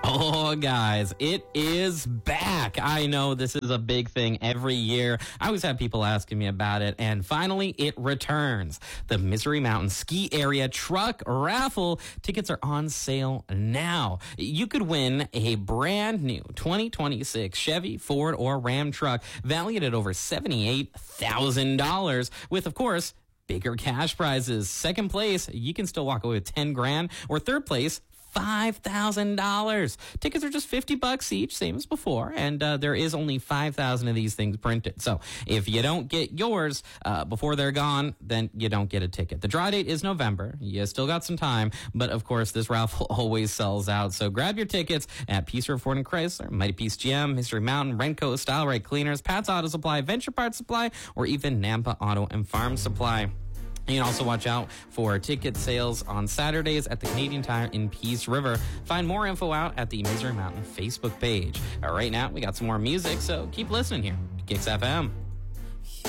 Oh, guys, it is back. I know this is a big thing every year. I always have people asking me about it, and finally, it returns. The Misery Mountain Ski Area Truck Raffle. Tickets are on sale now. You could win a brand new 2026 Chevy, Ford, or Ram truck valued at over $78,000 with, of course, bigger cash prizes. Second place, you can still walk away with 10 grand, or third place, $5,000. Tickets are just $50 each, same as before, and there is only 5,000 of these things printed. So if you don't get yours before they're gone, then you don't get a ticket. The draw date is November. You still got some time, but of course this raffle always sells out. So grab your tickets at Peace River Ford and Chrysler, Mighty Peace GM, Mystery Mountain, Renco, Style Right Cleaners, Pat's Auto Supply, Venture Parts Supply, or even Nampa Auto and Farm Supply. You can also watch out for ticket sales on Saturdays at the Canadian Tire in Peace River. Find more info out at the Misery Mountain Facebook page. Right now, we got some more music, so keep listening here to Kicks FM.